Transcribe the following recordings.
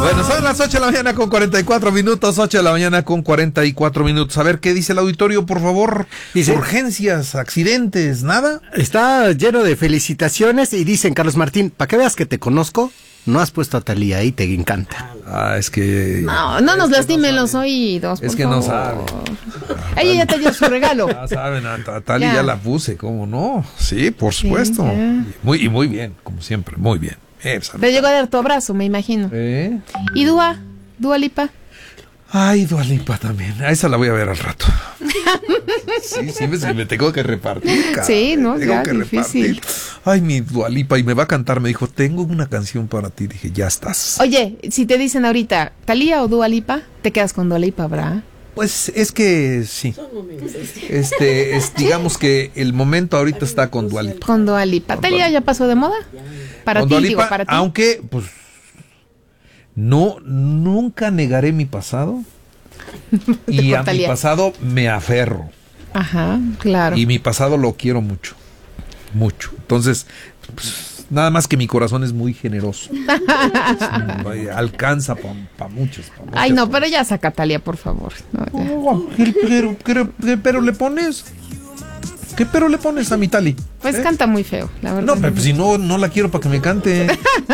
Bueno, son las 8 de la mañana con 44 minutos, 8 de la mañana con 44 minutos. A ver, ¿qué dice el auditorio, por favor? Dice, urgencias, accidentes, ¿nada? Está lleno de felicitaciones y dicen, Carlos Martín, para que veas que te conozco, no has puesto a Thalía y te encanta. Ah, es que... No nos lastimen los oídos, por Es que favor. no sabe. Ella ya te dio su regalo. Ya saben, a Thalía ya la puse, ¿cómo no? Sí, por supuesto. Sí, Muy bien, como siempre, muy bien. Te llegó a dar tu abrazo, me imagino. ¿Y Dua Lipa? Ay, Dua Lipa también. A esa la voy a ver al rato. Sí, me tengo que repartir, cara. Sí, no, tengo ya, que difícil. repartir. Ay, mi Dua Lipa, y me va a cantar. Me dijo, tengo una canción para ti. Dije, ya estás. Oye, si te dicen ahorita, ¿Thalía o Dua Lipa? Te quedas con Dua Lipa, ¿verdad? Pues es que sí. Digamos que el momento ahorita está con Dua Lipa. Con Dua Lipa. ¿Thalía ya pasó de moda? Para con ti, Dua Lipa, digo, para ti. aunque, pues, nunca negaré mi pasado. Y a mi pasado me aferro. Ajá, claro. Y mi pasado lo quiero mucho. Mucho. Entonces, pues, nada más que mi corazón es muy generoso. Alcanza para muchos. Ay, no, pero ya saca Thalía, por favor. No, pero le pones. ¿Qué pero le pones a mi Tali? Pues canta muy feo, la verdad. No, pero si no la quiero para que me cante.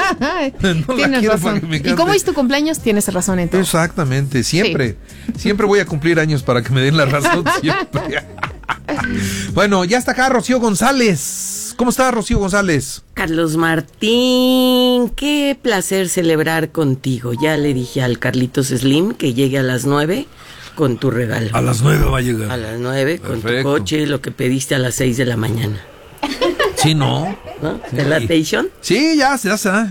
Tienes razón. Y como es tu cumpleaños, tienes razón en todo. Exactamente, siempre. Sí. Siempre voy a cumplir años para que me den la razón, siempre. Bueno, ya está acá Rocío González. ¿Cómo está Rocío González? Carlos Martín, qué placer celebrar contigo. Ya le dije al Carlitos Slim que llegue a las 9 con tu regalo. A las 9 va a llegar. A las 9 con tu coche, lo que pediste a las 6 de la mañana. Sí, ¿no? ¿De la station? Sí, ya está.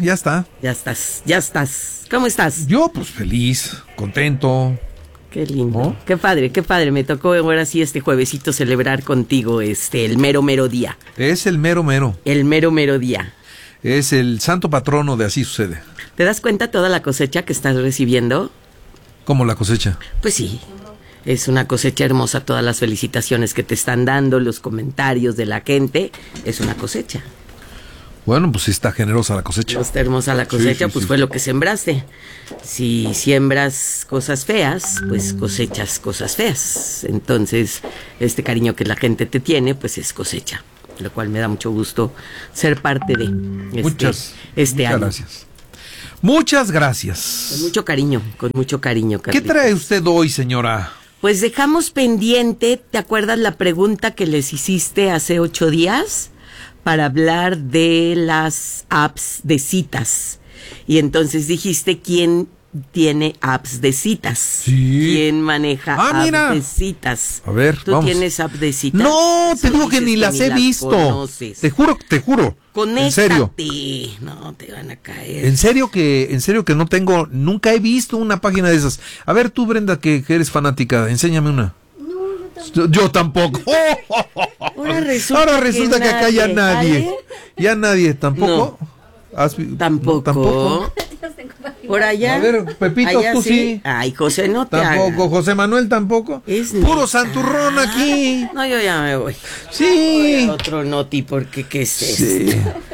Ya estás. ¿Cómo estás? Yo, pues, feliz, contento. Qué lindo. ¿No? Qué padre. Me tocó ahora sí este juevesito celebrar contigo el mero día. Es el mero. El mero día. Es el santo patrono de Así Sucede. ¿Te das cuenta toda la cosecha que estás recibiendo? ¿Cómo la cosecha? Pues sí. Es una cosecha hermosa, todas las felicitaciones que te están dando, los comentarios de la gente, es una cosecha. Bueno, pues está generosa la cosecha. Está hermosa la cosecha, sí. Fue lo que sembraste. Si siembras cosas feas, pues cosechas cosas feas. Entonces, este cariño que la gente te tiene, pues es cosecha. Lo cual me da mucho gusto ser parte de muchas año. Gracias. Muchas gracias. Con mucho cariño, Carlitos. ¿Qué trae usted hoy, señora? Pues dejamos pendiente, ¿te acuerdas la pregunta que les hiciste hace 8 días? Para hablar de las apps de citas. Y entonces dijiste, ¿quién tiene apps de citas? Sí. ¿Quién maneja apps de citas? A ver, ¿Tú tienes apps de citas? No, te digo que ni las he visto. Conoces. Te juro. Conéctate. En serio. No, te van a caer. En serio que no tengo, nunca he visto una página de esas. A ver tú, Brenda, que eres fanática, enséñame una. Yo tampoco. Ahora resulta que acá ya nadie. Ya nadie, ¿tampoco? No. ¿Tampoco? Por allá. A ver, Pepito, tú sí. Ay, José, no te tampoco. hagas. José Manuel tampoco. Es puro santurrón aquí. No, yo ya me voy. Sí. Voy a otro noti, porque ¿qué es sí.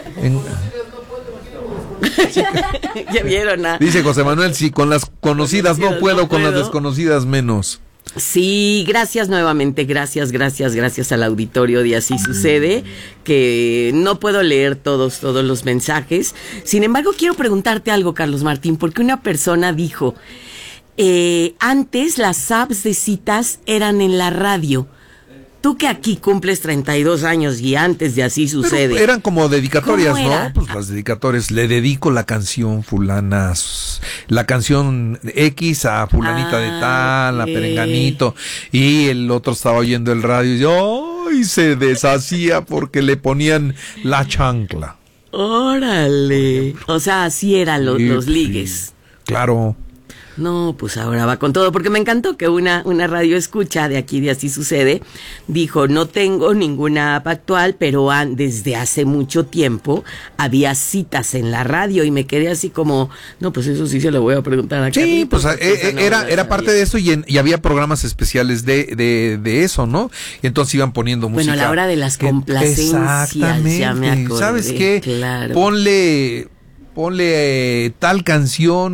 Ya vieron. Dice José Manuel, sí, con las conocidas no puedo, con las desconocidas menos. Sí, gracias nuevamente, gracias al auditorio de Así Sucede, que no puedo leer todos los mensajes. Sin embargo, quiero preguntarte algo, Carlos Martín, porque una persona dijo, antes las apps de citas eran en la radio. Tú que aquí cumples 32 años y antes de Así Sucede. Pero eran como dedicatorias, ¿no? Pues las dedicatorias. Le dedico la canción fulana, la canción X a fulanita de tal, a perenganito. Y el otro estaba oyendo el radio y se deshacía porque le ponían la chancla. ¡Órale! O sea, así eran los ligues. Claro. No, pues ahora va con todo, porque me encantó que una radio escucha de aquí de Así Sucede dijo, no tengo ninguna app actual, pero desde hace mucho tiempo había citas en la radio, y me quedé así como, no, pues eso sí se lo voy a preguntar a Carlitos. Sí, pues era parte de eso, y había programas especiales de eso, ¿no? Y entonces iban poniendo música. Bueno, a la hora de las complacencias, ya me acordé. ¿Sabes qué? Claro. Ponle tal canción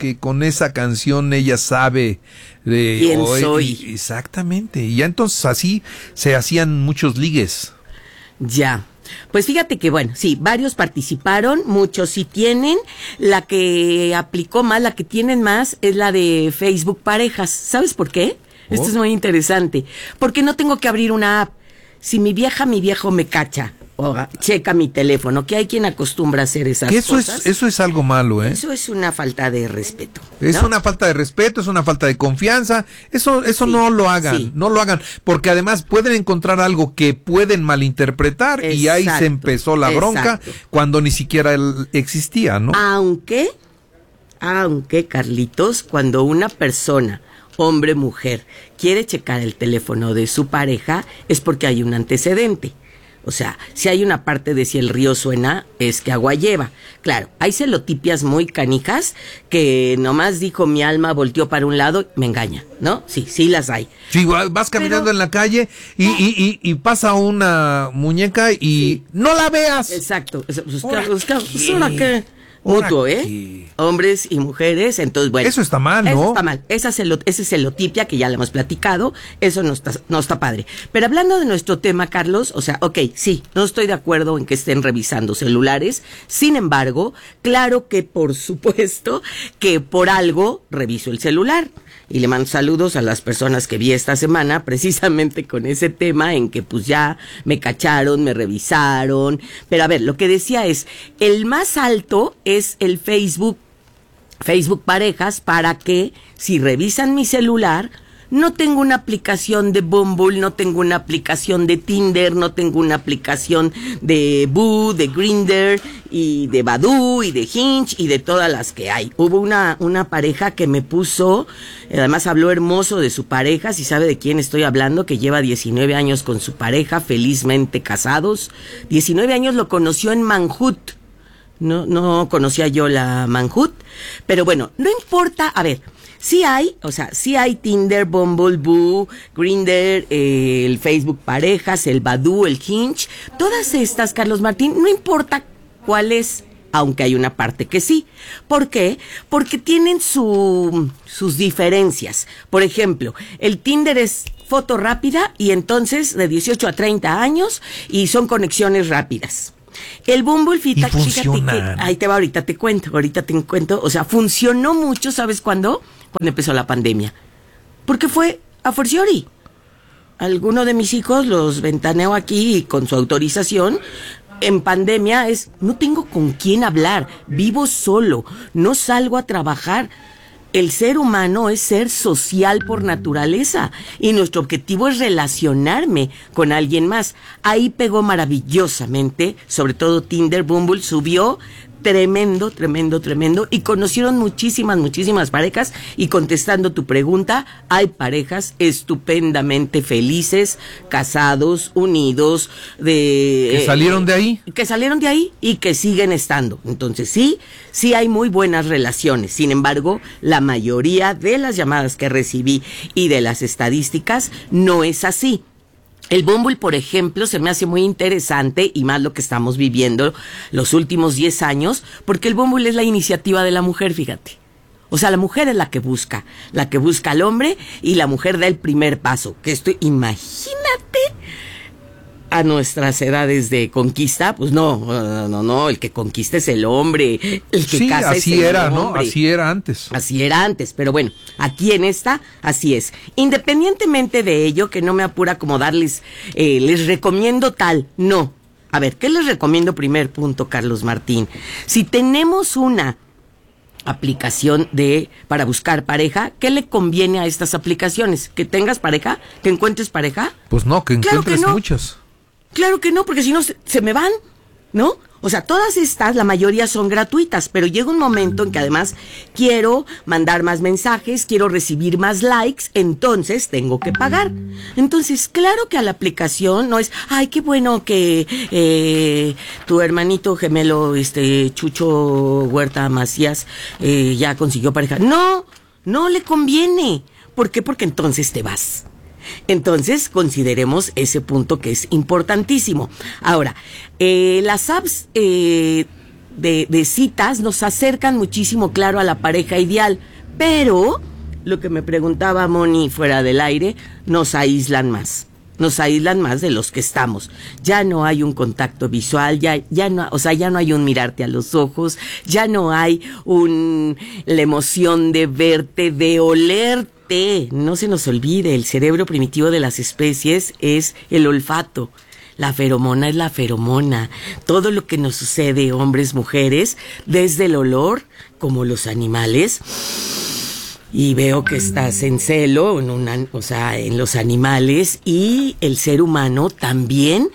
que con esa canción ella sabe quién soy. Exactamente. Y ya entonces así se hacían muchos ligues. Ya. Pues fíjate que bueno, sí, varios participaron, muchos sí tienen. La que aplicó más, la que tienen más, es la de Facebook Parejas. ¿Sabes por qué? Esto es muy interesante. Porque no tengo que abrir una app. Si mi viejo me cacha, o checa mi teléfono, que hay quien acostumbra a hacer esas cosas. Eso es algo malo, ¿eh? Eso es una falta de respeto, ¿no? Es una falta de respeto, es una falta de confianza. Eso sí, no lo hagan, sí. No lo hagan, porque además pueden encontrar algo que pueden malinterpretar. Exacto, y ahí se empezó la bronca cuando ni siquiera existía, ¿no? Aunque, Carlitos, cuando una persona, hombre, mujer, quiere checar el teléfono de su pareja, es porque hay un antecedente. O sea, si hay una parte de si el río suena, es que agua lleva. Claro, hay celotipias muy canijas que nomás dijo mi alma, volteó para un lado, me engaña, ¿no? Sí las hay. Sí, vas caminando en la calle y pasa una muñeca y no la veas. Exacto. ¿Ahora qué? Mutuo, hombres y mujeres, entonces bueno. Eso está mal, ¿no? Eso está mal, esa es celotipia que ya le hemos platicado, eso no está padre. Pero hablando de nuestro tema, Carlos, o sea, sí, no estoy de acuerdo en que estén revisando celulares, sin embargo, claro que por supuesto que por algo reviso el celular. Y le mando saludos a las personas que vi esta semana, precisamente con ese tema en que pues ya me cacharon, me revisaron. Pero a ver, lo que decía es, el más alto es el Facebook Parejas, para que si revisan mi celular, no tengo una aplicación de Bumble, no tengo una aplicación de Tinder, no tengo una aplicación de Boo, de Grindr y de Badoo y de Hinge y de todas las que hay. Hubo una pareja que me puso, además habló hermoso de su pareja, si sabe de quién estoy hablando, que lleva 19 años con su pareja, felizmente casados. 19 años, lo conoció en Manhunt. No conocía yo la Manhunt, pero bueno, no importa, a ver. Sí hay Tinder, Bumble, Boo, Grindr, el Facebook Parejas, el Badoo, el Hinge, todas estas, Carlos Martín, no importa cuál es, aunque hay una parte que sí. ¿Por qué? Porque tienen sus diferencias. Por ejemplo, el Tinder es foto rápida y entonces de 18 a 30 años y son conexiones rápidas. El Bumble, fíjate que, ahí te va, ahorita te cuento, o sea, funcionó mucho, ¿sabes cuándo? Cuando empezó la pandemia, porque fue a forciori. Alguno de mis hijos los ventaneo aquí y con su autorización. En pandemia no tengo con quién hablar, vivo solo, no salgo a trabajar. El ser humano es ser social por naturaleza y nuestro objetivo es relacionarme con alguien más. Ahí pegó maravillosamente, sobre todo Tinder, Bumble subió tremendo y conocieron muchísimas parejas. Y contestando tu pregunta, hay parejas estupendamente felices, casados, unidos, que salieron de ahí y que siguen estando. Entonces sí hay muy buenas relaciones. Sin embargo, la mayoría de las llamadas que recibí y de las estadísticas no es así. El Bumble, por ejemplo, se me hace muy interesante, y más lo que estamos viviendo los últimos 10 años, porque el Bumble es la iniciativa de la mujer, fíjate. O sea, la mujer es la que busca al hombre, y la mujer da el primer paso. Imagínate, a nuestras edades de conquista, pues no, el que conquista es el hombre, el que casa es el hombre. ¿No? Así era antes, pero bueno, aquí en esta, así es. Independientemente de ello, que no me apura como darles, les recomiendo tal, no. A ver, ¿qué les recomiendo? Primer punto, Carlos Martín. Si tenemos una aplicación para buscar pareja, ¿qué le conviene a estas aplicaciones? ¿Que tengas pareja? ¿Que encuentres pareja? Pues no, que encuentres muchas. Claro que no, porque si no se me van, ¿no? O sea, todas estas, la mayoría son gratuitas, pero llega un momento en que además quiero mandar más mensajes, quiero recibir más likes, entonces tengo que pagar. Entonces, claro que a la aplicación no es, ay, qué bueno que tu hermanito gemelo, Chucho Huerta Macías, ya consiguió pareja. No le conviene. ¿Por qué? Porque entonces te vas. Entonces, consideremos ese punto que es importantísimo. Ahora, las apps de citas nos acercan muchísimo, claro, a la pareja ideal, pero lo que me preguntaba Moni fuera del aire, nos aíslan más de los que estamos. Ya no hay un contacto visual, ya no, o sea, ya no hay un mirarte a los ojos, ya no hay la emoción de verte, de olerte. No se nos olvide, el cerebro primitivo de las especies es el olfato. La feromona es la feromona. Todo lo que nos sucede, hombres, mujeres, desde el olor, como los animales. Y veo que estás en celo, en los animales, y el ser humano también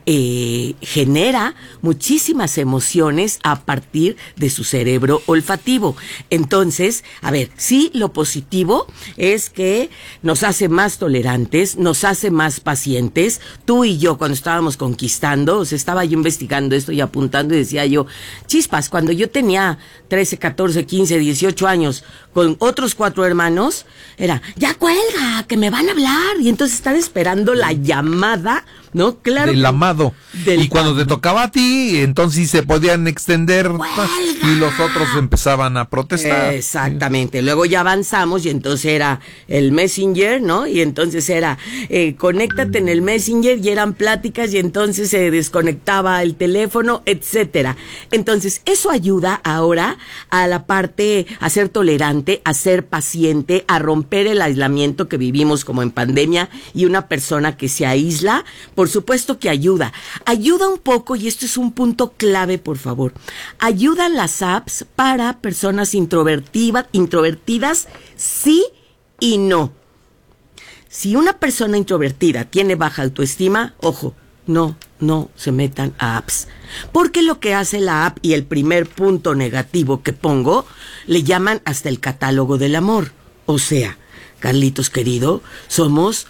genera muchísimas emociones a partir de su cerebro olfativo. Entonces, a ver, sí, lo positivo es que nos hace más tolerantes, nos hace más pacientes. Tú y yo, cuando estábamos conquistando, o sea, estaba yo investigando esto y apuntando y decía yo, chispas, cuando yo tenía 13, 14, 15, 18 años, con otros 4 hermanos, era, ya cuelga, que me van a hablar, y entonces estar esperando la llamada, ¿no? Claro. Del amado. Y cuando te tocaba a ti, entonces se podían extender y los otros empezaban a protestar. Exactamente. Luego ya avanzamos y entonces era el Messenger, ¿no? Y entonces era, conéctate en el Messenger, y eran pláticas, y entonces se desconectaba el teléfono, etcétera. Entonces, eso ayuda ahora a la parte, a ser tolerante, a ser paciente, a romper el aislamiento que vivimos como en pandemia, y una persona que se aísla, por supuesto que ayuda. Ayuda un poco, y esto es un punto clave, por favor. Ayudan las apps para personas introvertidas, sí y no. Si una persona introvertida tiene baja autoestima, ojo, no se metan a apps. Porque lo que hace la app, y el primer punto negativo que pongo, le llaman hasta el catálogo del amor. O sea, Carlitos querido, somos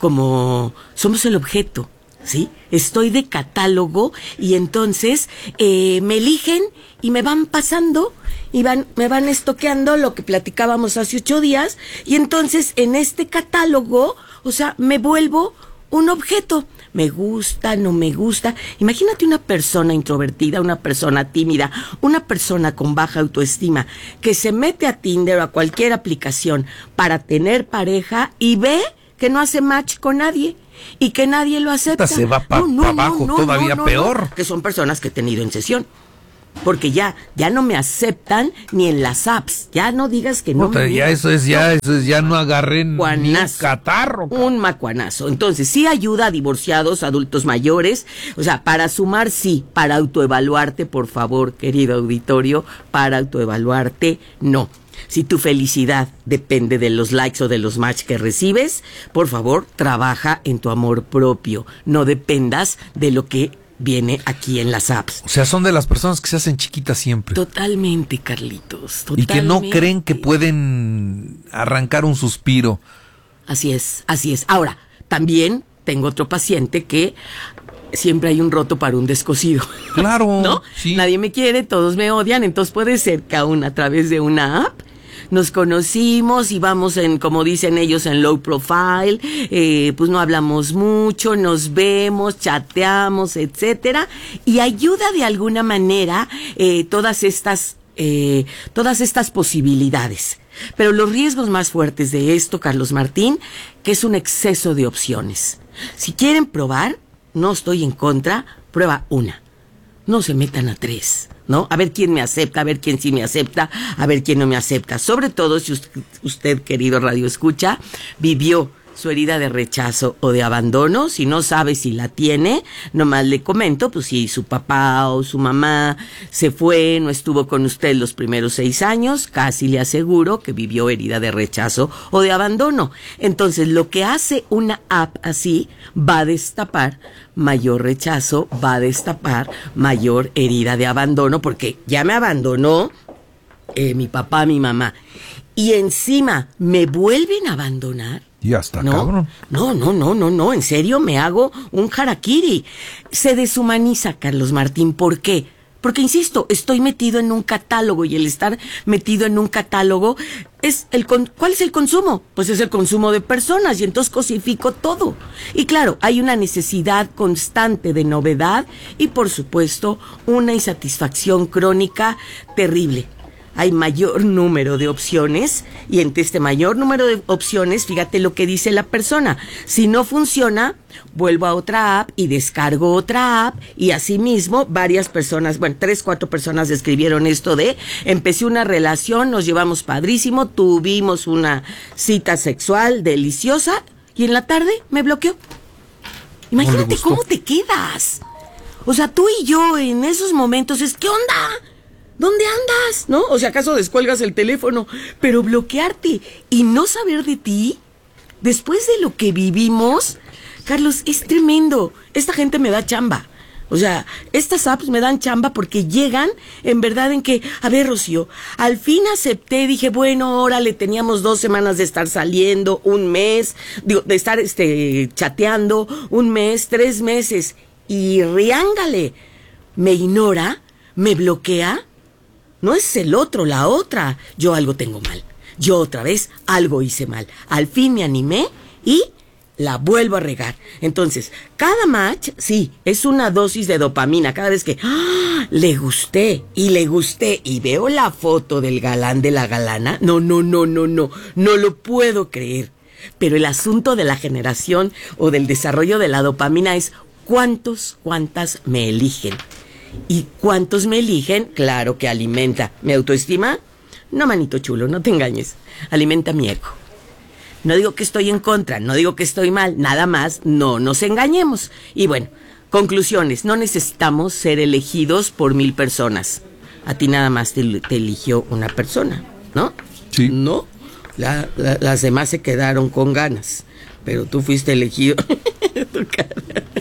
el objeto, ¿sí? Estoy de catálogo, y entonces me eligen y me van pasando y me van estoqueando lo que platicábamos hace 8 días, y entonces en este catálogo, o sea, me vuelvo un objeto. Me gusta, no me gusta. Imagínate una persona introvertida, una persona tímida, una persona con baja autoestima que se mete a Tinder o a cualquier aplicación para tener pareja y ve que no hace match con nadie y que nadie lo acepta. Se va para abajo, todavía peor. Que son personas que he tenido en sesión. Porque ya no me aceptan ni en las apps. Ya no digas que no. Eso es ya no agarren ni un catarro. Un macuanazo. Entonces, sí ayuda a divorciados, adultos mayores. O sea, para sumar, sí. Para autoevaluarte, por favor, querido auditorio, para autoevaluarte, no. Si tu felicidad depende de los likes o de los match que recibes, por favor, trabaja en tu amor propio. No dependas de lo que viene aquí en las apps. O sea, son de las personas que se hacen chiquitas siempre. Totalmente, Carlitos. Totalmente. Y que no creen que pueden arrancar un suspiro. Así es. Ahora, también tengo otro paciente que siempre hay un roto para un descosido. Claro. ¿No? Sí. Nadie me quiere, todos me odian, entonces puede ser que aún a través de una app nos conocimos y vamos como dicen ellos, en low profile, pues no hablamos mucho, nos vemos, chateamos, etcétera, y ayuda de alguna manera todas estas posibilidades. Pero los riesgos más fuertes de esto, Carlos Martín, que es un exceso de opciones. Si quieren probar, no estoy en contra, prueba una. No se metan a 3, ¿no? A ver quién me acepta, a ver quién sí me acepta, a ver quién no me acepta. Sobre todo si usted, querido Radio Escucha, vivió su herida de rechazo o de abandono. Si no sabe si la tiene, nomás le comento, pues si su papá o su mamá se fue, no estuvo con usted los primeros 6 años, casi le aseguro que vivió herida de rechazo o de abandono. Entonces, lo que hace una app así va a destapar mayor rechazo, va a destapar mayor herida de abandono, porque ya me abandonó mi papá, mi mamá, y encima me vuelven a abandonar. Y hasta cabrón. No, en serio me hago un harakiri. Se deshumaniza, Carlos Martín. ¿Por qué? Porque, insisto, estoy metido en un catálogo y el estar metido en un catálogo ¿cuál es el consumo? Pues es el consumo de personas y entonces cosifico todo. Y claro, hay una necesidad constante de novedad y, por supuesto, una insatisfacción crónica terrible. Hay mayor número de opciones y entre este mayor número de opciones, fíjate lo que dice la persona. Si no funciona, vuelvo a otra app y descargo otra app y asimismo varias personas, 3, 4 personas describieron esto de empecé una relación, nos llevamos padrísimo, tuvimos una cita sexual deliciosa y en la tarde me bloqueó. Imagínate cómo te quedas. O sea, tú y yo en esos momentos ¿qué onda? ¿Dónde andas? ¿No? O sea, ¿acaso descuelgas el teléfono? Pero bloquearte y no saber de ti, después de lo que vivimos, Carlos, es tremendo. Esta gente me da chamba. O sea, estas apps me dan chamba porque llegan en verdad en que, a ver, Rocío, al fin acepté, dije, bueno, órale, teníamos 2 semanas de estar saliendo, 1 mes, de estar chateando, 1 mes, 3 meses, y riángale, me ignora, me bloquea. No es el otro, la otra. Yo algo tengo mal. Yo otra vez algo hice mal. Al fin me animé y la vuelvo a regar. Entonces, cada match, sí, es una dosis de dopamina. Cada vez que le gusté y veo la foto del galán, de la galana. No lo puedo creer. Pero el asunto de la generación o del desarrollo de la dopamina es cuántas me eligen. ¿Y cuántos me eligen? Claro que alimenta mi autoestima. No, manito chulo, no te engañes. Alimenta mi ego. No digo que estoy en contra, no digo que estoy mal, nada más, no nos engañemos. Y bueno, conclusiones, no necesitamos ser elegidos por 1000 personas. A ti nada más te eligió una persona, ¿no? Sí. No, las demás se quedaron con ganas, pero tú fuiste elegido. Tu cara.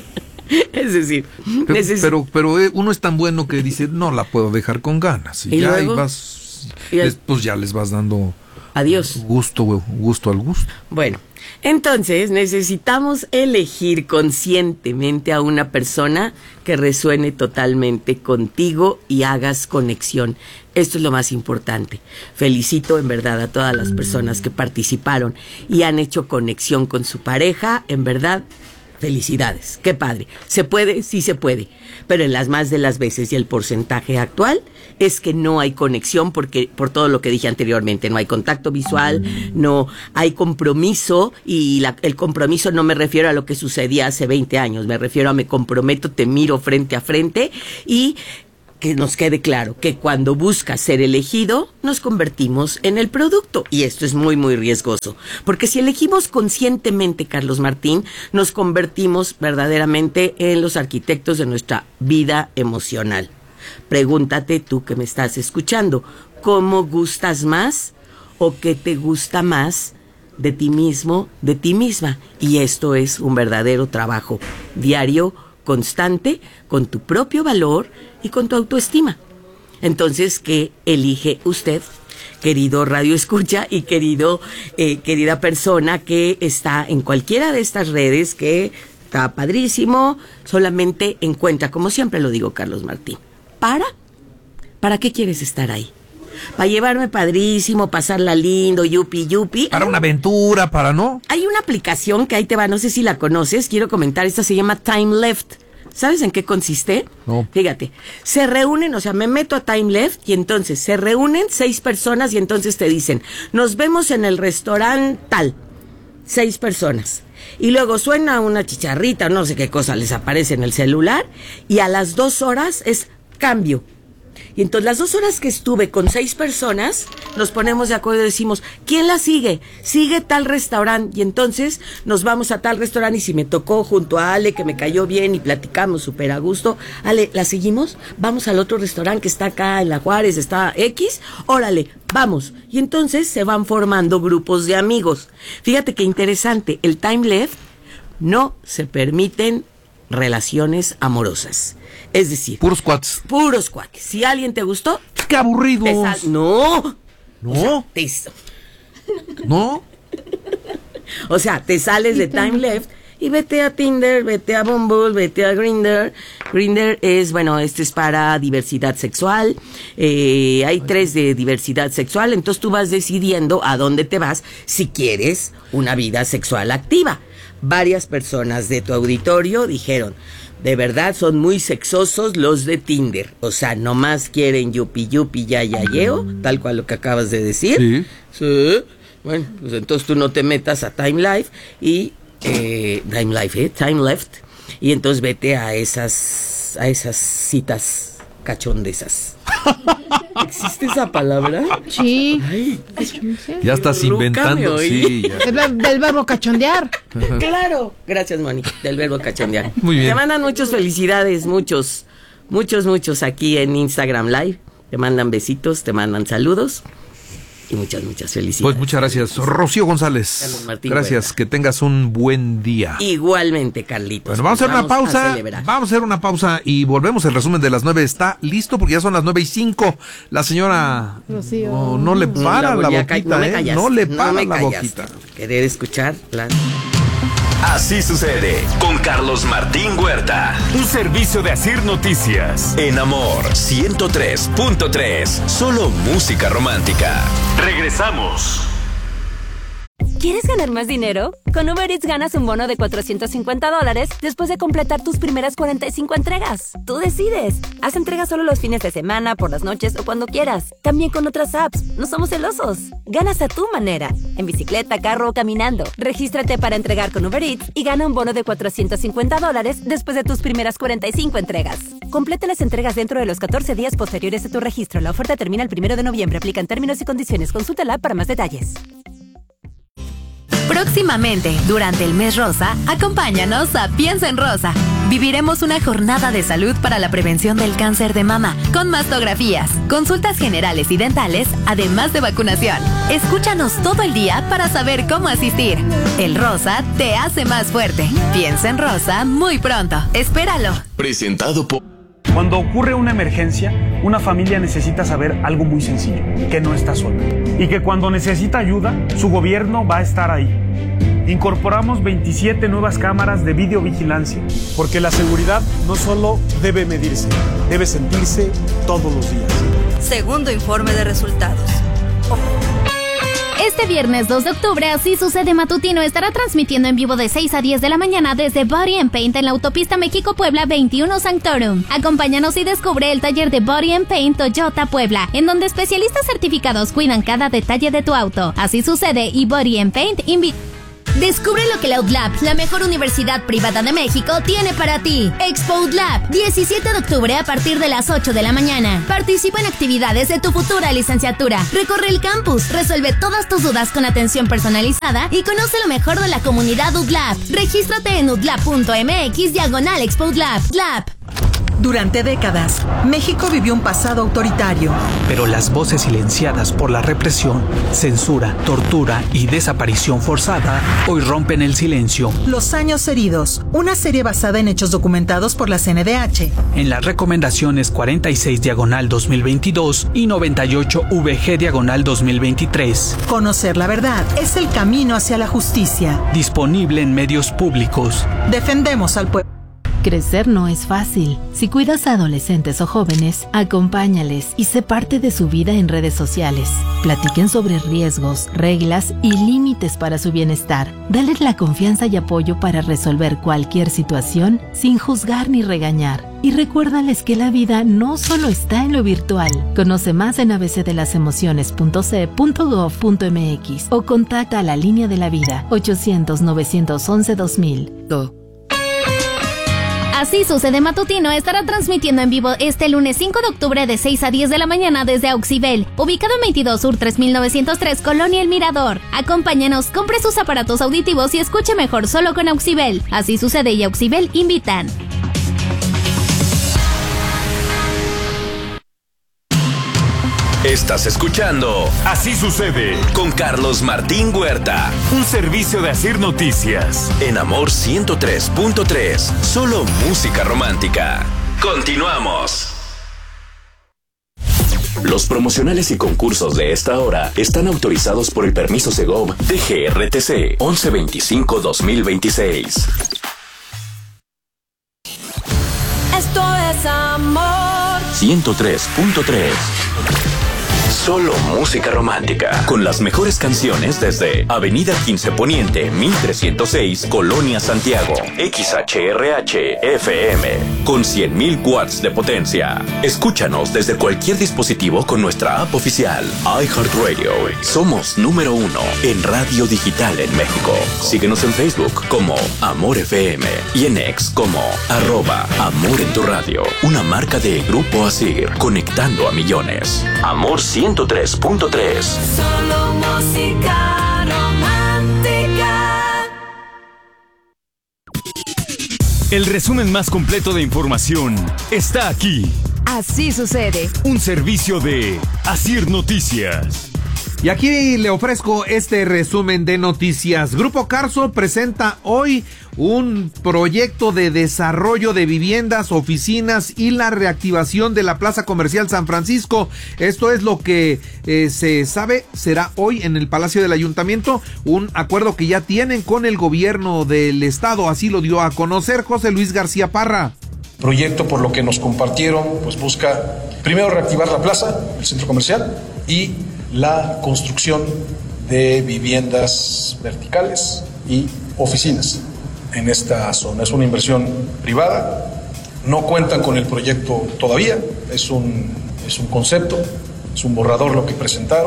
Es decir, pero uno es tan bueno que dice, no la puedo dejar con ganas. Y ya luego, pues ya les vas dando adiós. Gusto al gusto. Bueno, entonces necesitamos elegir conscientemente a una persona que resuene totalmente contigo y hagas conexión. Esto es lo más importante. Felicito en verdad a todas las personas que participaron y han hecho conexión con su pareja, en verdad. Felicidades, qué padre. ¿Se puede? Sí se puede. Pero en las más de las veces y el porcentaje actual es que no hay conexión porque por todo lo que dije anteriormente, no hay contacto visual, no hay compromiso y el compromiso no me refiero a lo que sucedía hace 20 años, me refiero a me comprometo, te miro frente a frente y que nos quede claro que cuando buscas ser elegido, nos convertimos en el producto. Y esto es muy, muy riesgoso. Porque si elegimos conscientemente, Carlos Martín, nos convertimos verdaderamente en los arquitectos de nuestra vida emocional. Pregúntate tú que me estás escuchando, ¿cómo gustas más o qué te gusta más de ti mismo, de ti misma? Y esto es un verdadero trabajo diario, constante, con tu propio valor y con tu autoestima. Entonces, ¿qué elige usted, querido radio escucha y querida persona que está en cualquiera de estas redes, que está padrísimo? Solamente encuentra, como siempre lo digo, Carlos Martín, ¿para qué quieres estar ahí? Para llevarme padrísimo, pasarla lindo, yupi. Para una aventura, ¿no? Hay una aplicación que ahí te va, no sé si la conoces, quiero comentar, esta se llama Time Left. ¿Sabes en qué consiste? No. Fíjate, se reúnen, o sea, me meto a Time Left y entonces se reúnen 6 personas y entonces te dicen, nos vemos en el restaurante tal, 6 personas. Y luego suena una chicharrita, no sé qué cosa les aparece en el celular y a las 2 horas es cambio. Y entonces las 2 horas que estuve con 6 personas, nos ponemos de acuerdo y decimos, ¿quién la sigue? Sigue tal restaurante. Y entonces nos vamos a tal restaurante y si me tocó junto a Ale, que me cayó bien y platicamos súper a gusto, Ale, ¿la seguimos? Vamos al otro restaurante que está acá en La Juárez, está X, órale, vamos. Y entonces se van formando grupos de amigos. Fíjate qué interesante, el Time Left no se permiten relaciones amorosas. Es decir, puros cuates. Si alguien te gustó, ¡qué aburridos! No. No. O sea, te sales de Time Time Left y vete a Tinder, vete a Bumble, vete a Grindr. Grindr es, bueno, este es para diversidad sexual. Hay 3 de diversidad sexual, entonces tú vas decidiendo a dónde te vas si quieres una vida sexual activa. Varias personas de tu auditorio dijeron, de verdad son muy sexosos los de Tinder. O sea, nomás quieren yupi, yayayeo, tal cual lo que acabas de decir. Sí. Bueno, pues entonces tú no te metas a Time Left. Y entonces vete a esas citas cachondesas. ¿Existe esa palabra? Sí. Ay, ya estás inventando. Sí, ya. Del verbo cachondear. Claro. Gracias, Moni, del verbo cachondear. Muy bien. Te mandan muchas felicidades, muchos aquí en Instagram Live. Te mandan besitos, te mandan saludos. Y muchas felicidades. Pues muchas gracias, Rocío González. Carlos Martín Gracias, Huerta. que tengas un buen día. Igualmente, Carlitos. Bueno, vamos a hacer una pausa. Vamos a hacer una pausa y volvemos. El resumen de las 9 está listo porque ya son las 9:05. La señora Rocío. no le para la boquita, no le para la boquita. Querer escuchar la... Así sucede con Carlos Martín Huerta. Un servicio de Asir Noticias. En Amor 103.3. Solo música romántica. Regresamos. ¿Quieres ganar más dinero? Con Uber Eats ganas un bono de $450 después de completar tus primeras 45 entregas. Tú decides. Haz entregas solo los fines de semana, por las noches o cuando quieras. También con otras apps. No somos celosos. Ganas a tu manera. En bicicleta, carro o caminando. Regístrate para entregar con Uber Eats y gana un bono de $450 después de tus primeras 45 entregas. Completa las entregas dentro de los 14 días posteriores a tu registro. La oferta termina el 1 de noviembre. Aplican términos y condiciones. Consúltala para más detalles. Próximamente, durante el mes rosa, acompáñanos a Piensa en Rosa. Viviremos una jornada de salud para la prevención del cáncer de mama, con mastografías, consultas generales y dentales, además de vacunación. Escúchanos todo el día para saber cómo asistir. El rosa te hace más fuerte. Piensa en Rosa muy pronto. Espéralo. Presentado por... Cuando ocurre una emergencia, una familia necesita saber algo muy sencillo, que no está sola. Y que cuando necesita ayuda, su gobierno va a estar ahí. Incorporamos 27 nuevas cámaras de videovigilancia, porque la seguridad no solo debe medirse, debe sentirse todos los días. Segundo informe de resultados. Este viernes 2 de octubre, Así Sucede Matutino estará transmitiendo en vivo de 6 a 10 de la mañana desde Body and Paint en la autopista México-Puebla 21 Sanctorum. Acompáñanos y descubre el taller de Body and Paint Toyota Puebla, en donde especialistas certificados cuidan cada detalle de tu auto. Así Sucede y Body and Paint Descubre lo que la UDLAP, la mejor universidad privada de México, tiene para ti. Expo UDLAP, 17 de octubre a partir de las 8 de la mañana. Participa en actividades de tu futura licenciatura. Recorre el campus, resuelve todas tus dudas con atención personalizada y conoce lo mejor de la comunidad UDLAP. Regístrate en udlap.mx/Expo UDLAP. UDLAP. Durante décadas, México vivió un pasado autoritario. Pero las voces silenciadas por la represión, censura, tortura y desaparición forzada hoy rompen el silencio. Los años heridos, una serie basada en hechos documentados por la CNDH. En las recomendaciones 46/2022 y 98/VG/2023. Conocer la verdad es el camino hacia la justicia. Disponible en medios públicos. Defendemos al pueblo. Crecer no es fácil. Si cuidas a adolescentes o jóvenes, acompáñales y sé parte de su vida en redes sociales. Platiquen sobre riesgos, reglas y límites para su bienestar. Dales la confianza y apoyo para resolver cualquier situación sin juzgar ni regañar. Y recuérdales que la vida no solo está en lo virtual. Conoce más en abcdelasemociones.ce.gov.mx o contacta a la Línea de la Vida 800-911-2000. Así Sucede Matutino estará transmitiendo en vivo este lunes 5 de octubre de 6 a 10 de la mañana desde Auxibel, ubicado en 22 Sur 3903, Colonia El Mirador. Acompáñanos, compre sus aparatos auditivos y escuche mejor solo con Auxibel. Así Sucede y Auxibel invitan. Estás escuchando Así Sucede con Carlos Martín Huerta. Un servicio de Asir Noticias. En Amor 103.3. Solo música romántica. Continuamos. Los promocionales y concursos de esta hora están autorizados por el permiso Segov DGRTC 1125-2026. Esto es amor. 103.3. Solo música romántica. Con las mejores canciones desde Avenida 15 Poniente, 1306, Colonia Santiago. XHRH FM. Con 100.000 watts de potencia. Escúchanos desde cualquier dispositivo con nuestra app oficial. iHeartRadio. Somos número 1 en radio digital en México. Síguenos en Facebook como Amor FM y en X como @Amor en tu radio. Una marca de Grupo Asir, conectando a millones. Amor 103.3. Solo música romántica. El resumen más completo de información está aquí. Así sucede. Un servicio de Asir Noticias. Y aquí le ofrezco este resumen de noticias. Grupo Carso presenta hoy un proyecto de desarrollo de viviendas, oficinas y la reactivación de la Plaza Comercial San Francisco. Esto es lo que se sabe, será hoy en el Palacio del Ayuntamiento, un acuerdo que ya tienen con el gobierno del estado, así lo dio a conocer José Luis García Parra. Proyecto, por lo que nos compartieron, pues busca primero reactivar la plaza, el centro comercial, y la construcción de viviendas verticales y oficinas en esta zona. Es una inversión privada, no cuentan con el proyecto todavía, es un concepto, es un borrador lo que presentaron.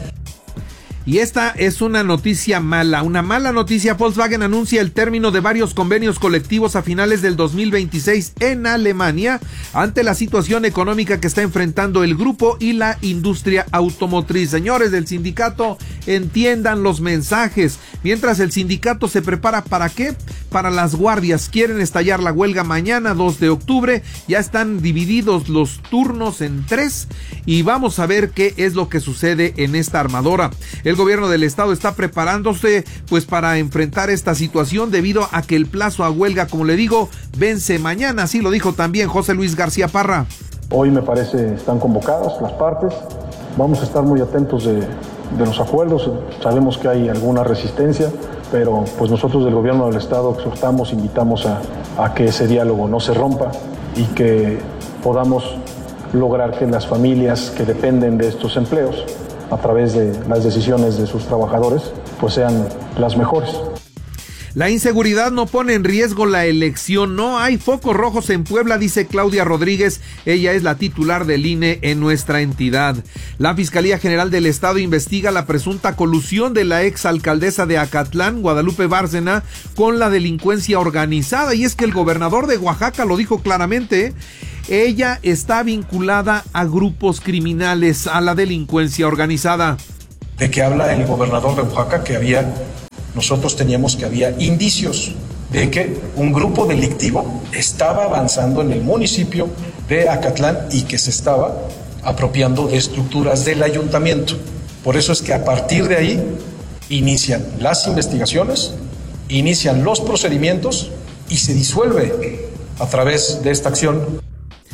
Y esta es una noticia mala, una mala noticia. Volkswagen anuncia el término de varios convenios colectivos a finales del 2026 en Alemania ante la situación económica que está enfrentando el grupo y la industria automotriz. Señores del sindicato, entiendan los mensajes. Mientras el sindicato se prepara, ¿para qué? Para las guardias. Quieren estallar la huelga mañana, 2 de octubre. Ya están divididos los turnos en 3 y vamos a ver qué es lo que sucede en esta armadora. El gobierno del estado está preparándose pues para enfrentar esta situación debido a que el plazo a huelga, como le digo, vence mañana. Así lo dijo también José Luis García Parra. Hoy me parece están convocadas las partes. Vamos a estar muy atentos de los acuerdos. Sabemos que hay alguna resistencia, pero pues nosotros del gobierno del estado exhortamos, invitamos a que ese diálogo no se rompa y que podamos lograr que las familias que dependen de estos empleos a través de las decisiones de sus trabajadores, pues sean las mejores. La inseguridad no pone en riesgo la elección. No hay focos rojos en Puebla, dice Claudia Rodríguez. Ella es la titular del INE en nuestra entidad. La Fiscalía General del Estado investiga la presunta colusión de la exalcaldesa de Acatlán, Guadalupe Bárcena, con la delincuencia organizada. Y es que el gobernador de Oaxaca lo dijo claramente. Ella está vinculada a grupos criminales, a la delincuencia organizada. ¿De qué habla el gobernador de Oaxaca? Nosotros teníamos que había indicios de que un grupo delictivo estaba avanzando en el municipio de Acatlán y que se estaba apropiando de estructuras del ayuntamiento. Por eso es que a partir de ahí inician las investigaciones, inician los procedimientos y se disuelve a través de esta acción.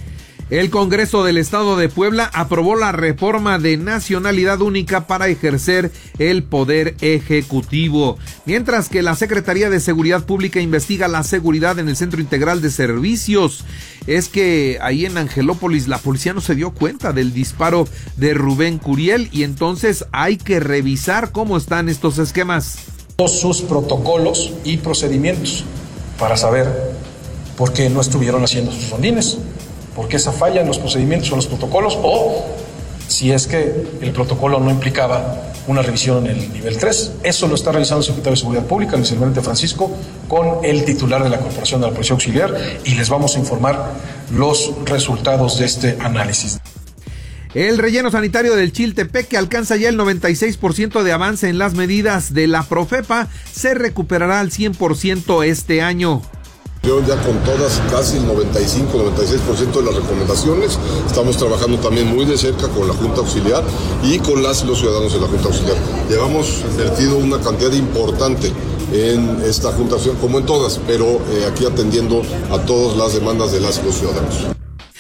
El Congreso del Estado de Puebla aprobó la reforma de nacionalidad única para ejercer el poder ejecutivo, mientras que la Secretaría de Seguridad Pública investiga la seguridad en el Centro Integral de Servicios. Es que ahí en Angelópolis la policía no se dio cuenta del disparo de Rubén Curiel y entonces hay que revisar cómo están estos esquemas. Sus protocolos y procedimientos para saber por qué no estuvieron haciendo sus rondines. ¿Por qué esa falla en los procedimientos o los protocolos? O si es que el protocolo no implicaba una revisión en el nivel 3. Eso lo está revisando el secretario de Seguridad Pública, Luis Alberto Francisco, con el titular de la Corporación de la Policía Auxiliar y les vamos a informar los resultados de este análisis. El relleno sanitario del Chiltepec, que alcanza ya el 96% de avance en las medidas de la Profepa, se recuperará al 100% este año. Ya con todas, casi el 95-96% de las recomendaciones. Estamos trabajando también muy de cerca con la Junta Auxiliar y con los ciudadanos de la Junta Auxiliar. Llevamos invertido una cantidad importante en esta Junta Auxiliar, como en todas, pero aquí atendiendo a todas las demandas de las y los ciudadanos.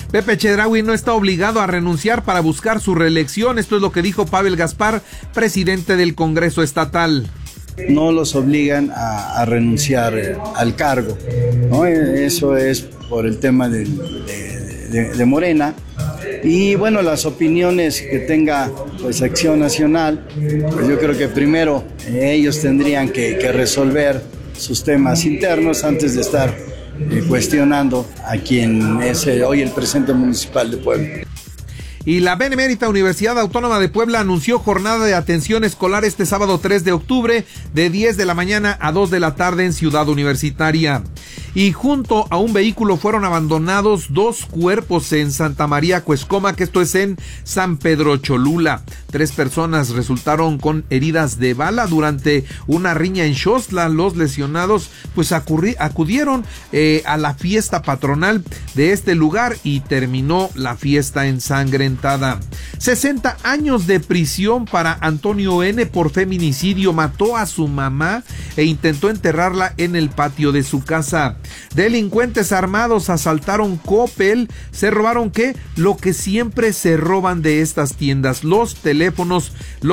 Pepe Chedraui no está obligado a renunciar para buscar su reelección. Esto es lo que dijo Pavel Gaspar, presidente del Congreso Estatal. No los obligan a renunciar al cargo, ¿no? Eso es por el tema de Morena. Y bueno, las opiniones que tenga pues Acción Nacional, pues yo creo que primero ellos tendrían que resolver sus temas internos antes de estar cuestionando a quien es hoy el presidente municipal de Puebla. Y la Benemérita Universidad Autónoma de Puebla anunció jornada de atención escolar este sábado 3 de octubre de 10 de la mañana a 2 de la tarde en Ciudad Universitaria. Y junto a un vehículo fueron abandonados 2 cuerpos en Santa María Cuescoma, que esto es en San Pedro Cholula. 3 personas resultaron con heridas de bala durante una riña en Xostla. Los lesionados pues acudieron a la fiesta patronal de este lugar y terminó la fiesta ensangrentada. 60 años de prisión para Antonio N. por feminicidio. Mató a su mamá e intentó enterrarla en el patio de su casa. Delincuentes armados asaltaron Coppel. ¿Se robaron qué? Lo que siempre se roban de estas tiendas, los teléfonos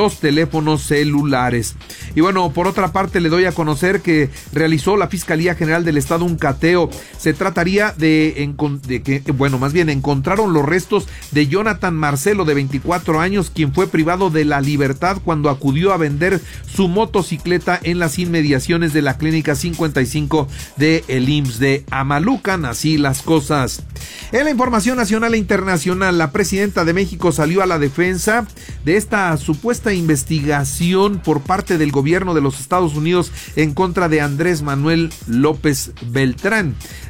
celulares. Y bueno, por otra parte le doy a conocer que realizó la Fiscalía General del Estado un cateo. Se trataría encontraron los restos de Jonathan Marcelo, de 24 años, quien fue privado de la libertad cuando acudió a vender su motocicleta en las inmediaciones de la Clínica 55 de el IMSS de Amalucan. Así las cosas. En la información nacional e internacional, la presidenta de México salió a la defensa de esta supuesta investigación por parte del gobierno de los Estados Unidos en contra de Andrés Manuel López Beltrán.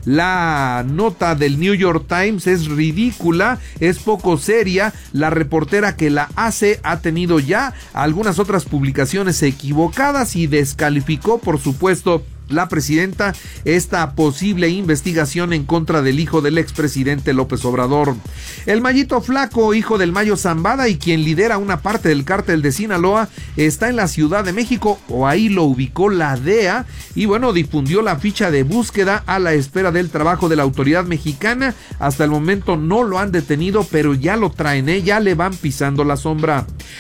La nota del New York Times es ridícula, es poco seria. La reportera que la hace ha tenido ya algunas otras publicaciones equivocadas y descalificó, por supuesto, la presidenta esta posible investigación en contra del hijo del expresidente López Obrador. El Mayito Flaco, hijo del Mayo Zambada y quien lidera una parte del cártel de Sinaloa, está en la Ciudad de México, o ahí lo ubicó la DEA, y bueno, difundió la ficha de búsqueda a la espera del trabajo de la autoridad mexicana. Hasta el momento no lo han detenido, pero ya lo traen, ya le van pisando la sombra.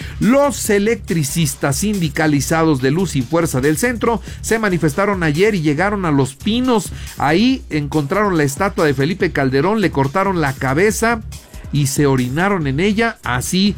Los electricistas sindicalizados de Luz y Fuerza del Centro se manifestaron ayer y llegaron a Los Pinos. Ahí encontraron la estatua de Felipe Calderón, le cortaron la cabeza y se orinaron en ella. Así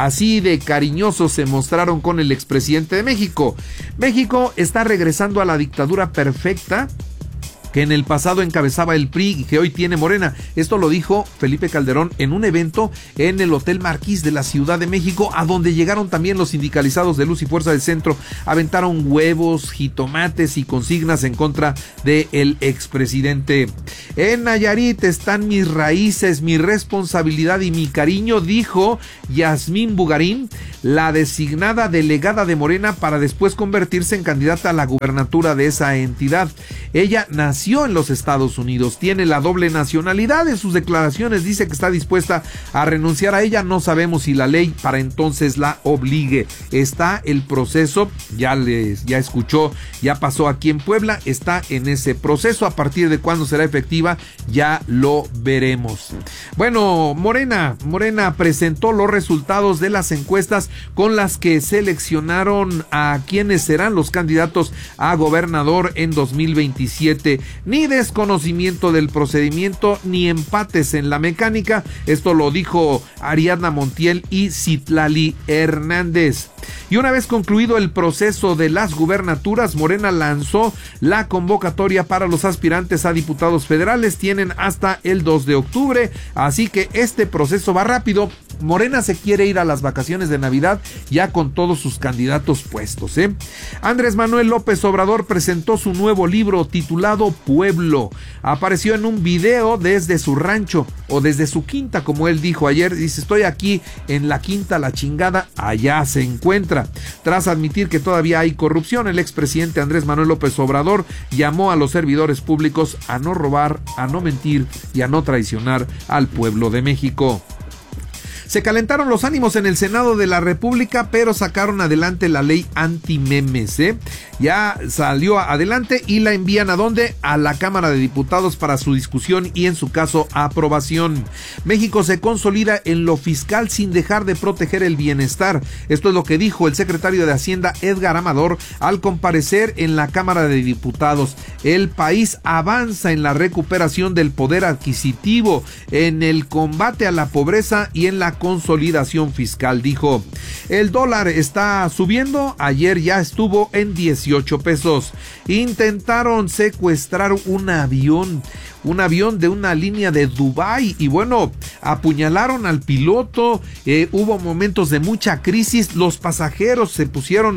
de cariñosos se mostraron con el expresidente de México. México está regresando a la dictadura perfecta que en el pasado encabezaba el PRI y que hoy tiene Morena. Esto lo dijo Felipe Calderón en un evento en el Hotel Marquís de la Ciudad de México, a donde llegaron también los sindicalizados de Luz y Fuerza del Centro. Aventaron huevos, jitomates y consignas en contra del expresidente. En Nayarit están mis raíces, mi responsabilidad y mi cariño, dijo Yasmín Bugarín, la designada delegada de Morena para después convertirse en candidata a la gubernatura de esa entidad. Ella nació en los Estados Unidos, tiene la doble nacionalidad. En sus declaraciones dice que está dispuesta a renunciar a ella. No sabemos si la ley para entonces la obligue. Está el proceso, ya escuchó, ya pasó aquí en Puebla, está en ese proceso. A partir de cuándo será efectiva, ya lo veremos. Bueno, Morena presentó los resultados de las encuestas con las que seleccionaron a quienes serán los candidatos a gobernador en 2027. Ni desconocimiento del procedimiento ni empates en la mecánica. Esto lo dijo Ariadna Montiel y Citlali Hernández. Y una vez concluido el proceso de las gubernaturas, Morena lanzó la convocatoria para los aspirantes a diputados federales. Tienen hasta el 2 de octubre, así que este proceso va rápido. Morena se quiere ir a las vacaciones de Navidad ya con todos sus candidatos puestos, Andrés Manuel López Obrador presentó su nuevo libro titulado Pueblo. Apareció en un video desde su rancho o desde su quinta, como él dijo ayer. Dice: estoy aquí en la quinta La Chingada, allá se encuentra. Tras admitir que todavía hay corrupción, el expresidente Andrés Manuel López Obrador llamó a los servidores públicos a no robar, a no mentir y a no traicionar al pueblo de México. Se calentaron los ánimos en el Senado de la República, pero sacaron adelante la ley anti-memes, Ya salió adelante y la envían ¿a dónde? A la Cámara de Diputados para su discusión y en su caso aprobación. México se consolida en lo fiscal sin dejar de proteger el bienestar. Esto es lo que dijo el secretario de Hacienda Edgar Amador al comparecer en la Cámara de Diputados. El país avanza en la recuperación del poder adquisitivo, en el combate a la pobreza y en la consolidación fiscal, dijo. El dólar está subiendo, ayer ya estuvo en 18 pesos. Intentaron secuestrar un avión de una línea de Dubái y bueno, apuñalaron al piloto, hubo momentos de mucha crisis, los pasajeros se pusieron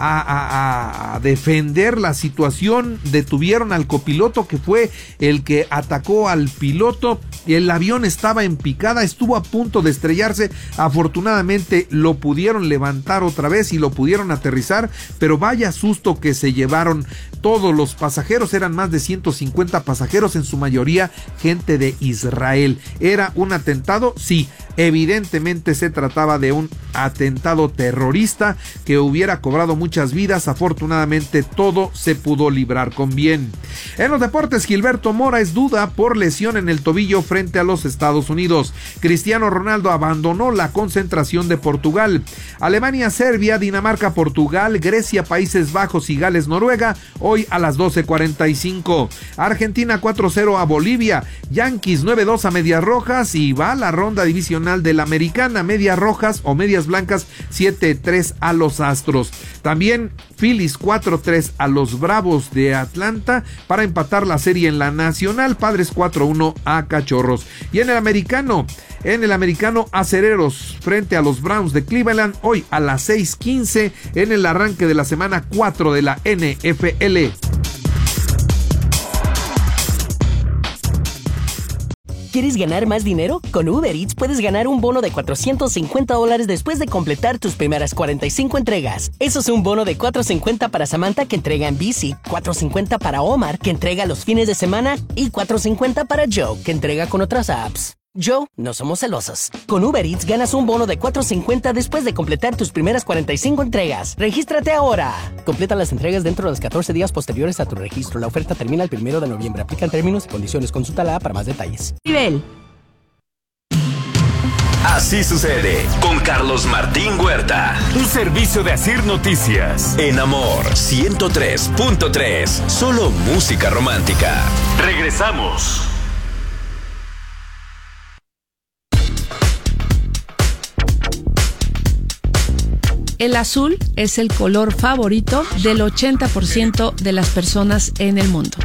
a defender la situación, detuvieron al copiloto que fue el que atacó al piloto y el avión estaba en picada, estuvo a punto de estrellarse, afortunadamente lo pudieron levantar otra vez y lo pudieron aterrizar, pero vaya susto que se llevaron todos los pasajeros, eran más de 150 pasajeros, en su mayoría gente de Israel. ¿Era un atentado? Sí, evidentemente se trataba de un atentado terrorista que hubiera cobrado muchas vidas. Afortunadamente todo se pudo librar con bien. En los deportes, Gilberto Mora es duda por lesión en el tobillo frente a los Estados Unidos. Cristiano Ronaldo abandonó la concentración de Portugal. Alemania, Serbia, Dinamarca, Portugal, Grecia, Países Bajos y Gales, Noruega, hoy a las 12:45. Argentina 4-0 a Bolivia. Yankees 9-2 a Medias Rojas y va a la ronda divisional de la Americana. Medias Rojas o Medias Blancas 7-3 a los Astros. También Phillies 4-3 a los Bravos de Atlanta para empatar la serie en la Nacional. Padres 4-1 a Cachorros. Y en el americano, Acereros frente a los Browns de Cleveland hoy a las 6:15 en el arranque de la semana 4 de la NFL. ¿Quieres ganar más dinero? Con Uber Eats puedes ganar un bono de $450 después de completar tus primeras 45 entregas. Eso es un bono de $450 para Samantha, que entrega en bici, $450 para Omar, que entrega los fines de semana, y $450 para Joe, que entrega con otras apps. Joe, no somos celosos. Con Uber Eats ganas un bono de $450 después de completar tus primeras 45 entregas. ¡Regístrate ahora! Completa las entregas dentro de los 14 días posteriores a tu registro. La oferta termina el 1 de noviembre. Aplican términos y condiciones. Consúltala para más detalles. Nivel. Así sucede con Carlos Martín Huerta. Un servicio de Asir Noticias. En Amor 103.3. Solo música romántica. Regresamos. El azul es el color favorito del 80% de las personas en el mundo.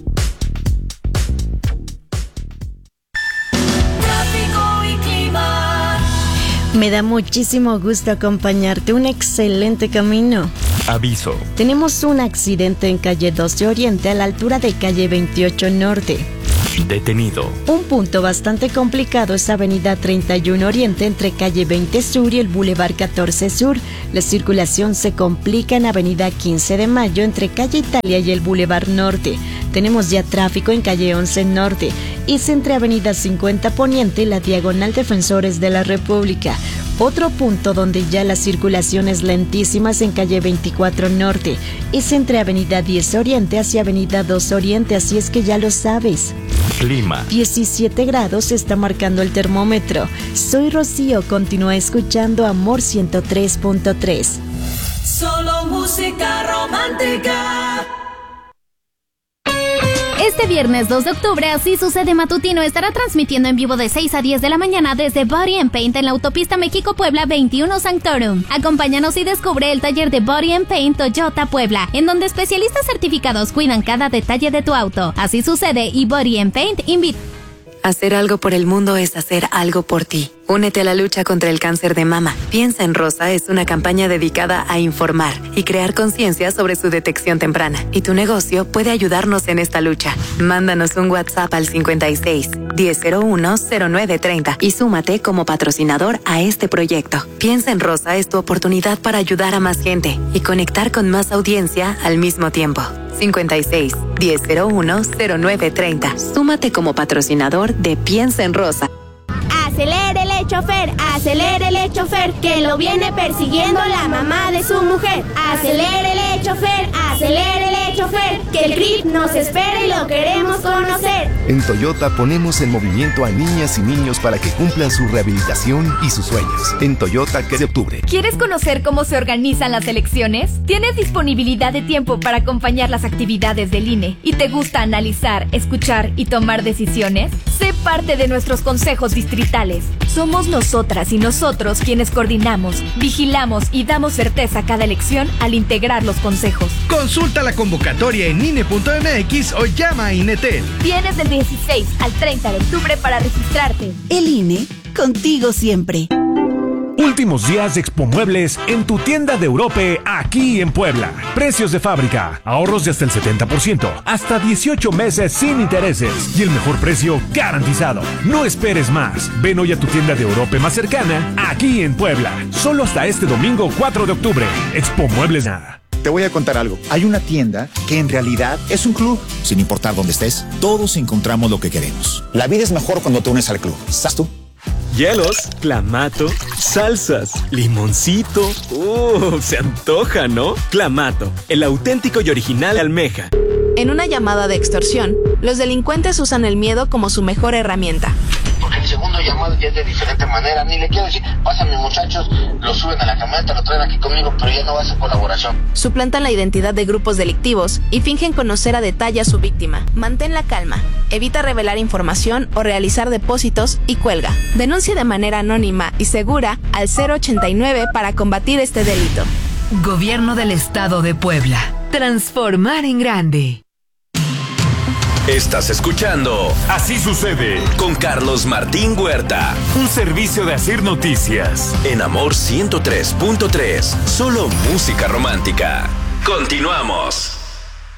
Me da muchísimo gusto acompañarte. Un excelente camino. Aviso. Tenemos un accidente en calle 12 Oriente a la altura de calle 28 Norte. Detenido. Un punto bastante complicado es avenida 31 Oriente entre calle 20 Sur y el Boulevard 14 Sur. La circulación se complica en avenida 15 de Mayo entre calle Italia y el Boulevard Norte. Tenemos ya tráfico en calle 11 Norte y entre avenida 50 Poniente y la diagonal Defensores de la República. Otro punto donde ya la circulación es lentísima es en calle 24 Norte. Es entre avenida 10 Oriente hacia avenida 2 Oriente, así es que ya lo sabes. Clima. 17 grados está marcando el termómetro. Soy Rocío, continúa escuchando Amor 103.3. Solo música romántica. Este viernes 2 de octubre, Así Sucede Matutino estará transmitiendo en vivo de 6 a 10 de la mañana desde Body and Paint en la autopista México-Puebla 21 Sanctorum. Acompáñanos y descubre el taller de Body and Paint Toyota Puebla, en donde especialistas certificados cuidan cada detalle de tu auto. Así Sucede y Body and Paint invita. Hacer algo por el mundo es hacer algo por ti. Únete a la lucha contra el cáncer de mama. Piensa en Rosa es una campaña dedicada a informar y crear conciencia sobre su detección temprana. Y tu negocio puede ayudarnos en esta lucha. Mándanos un WhatsApp al 56 1001 0930 y súmate como patrocinador a este proyecto. Piensa en Rosa es tu oportunidad para ayudar a más gente y conectar con más audiencia al mismo tiempo. 56 1001 0930. Súmate como patrocinador de Piensa en Rosa. Acelérele, chofer, acelérele, chofer, que lo viene persiguiendo la mamá de su mujer. Acelérele, chofer, que el grip nos espera y lo queremos conocer. En Toyota ponemos en movimiento a niñas y niños para que cumplan su rehabilitación y sus sueños. En Toyota, que es de octubre. ¿Quieres conocer cómo se organizan las elecciones? ¿Tienes disponibilidad de tiempo para acompañar las actividades del INE? ¿Y te gusta analizar, escuchar y tomar decisiones? Sé parte de nuestros consejos distritales. Somos nosotras y nosotros quienes coordinamos, vigilamos y damos certeza a cada elección al integrar los consejos. Consulta la convocatoria en INE.mx o llama a INETEL. Tienes del 16 al 30 de octubre para registrarte. El INE, contigo siempre. Últimos días de Expo Muebles en tu tienda de Europe aquí en Puebla. Precios de fábrica, ahorros de hasta el 70%, hasta 18 meses sin intereses y el mejor precio garantizado. No esperes más. Ven hoy a tu tienda de Europe más cercana aquí en Puebla. Solo hasta este domingo 4 de octubre. Expo Muebles. Te voy a contar algo. Hay una tienda que en realidad es un club. Sin importar dónde estés, todos encontramos lo que queremos. La vida es mejor cuando te unes al club. ¿Sabes tú? Hielos, clamato, salsas, limoncito. Se antoja, ¿no? Clamato, el auténtico y original almeja. En una llamada de extorsión, los delincuentes usan el miedo como su mejor herramienta. Porque el segundo llamado ya es de diferente manera. Ni le quiero decir, pásame muchachos, lo suben a la camioneta, lo traen aquí conmigo, pero ya no va a ser colaboración. Suplantan la identidad de grupos delictivos y fingen conocer a detalle a su víctima. Mantén la calma, evita revelar información o realizar depósitos y cuelga. Denuncia de manera anónima y segura al 089 para combatir este delito. Gobierno del Estado de Puebla. Transformar en grande. Estás escuchando Así Sucede con Carlos Martín Huerta. Un servicio de Asir Noticias. En Amor 103.3. Solo música romántica. Continuamos.